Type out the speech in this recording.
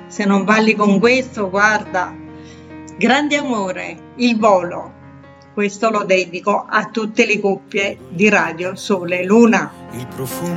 Se non balli con questo, guarda, grande amore, il volo. Questo lo dedico a tutte le coppie di Radio Sole Luna. Il profumo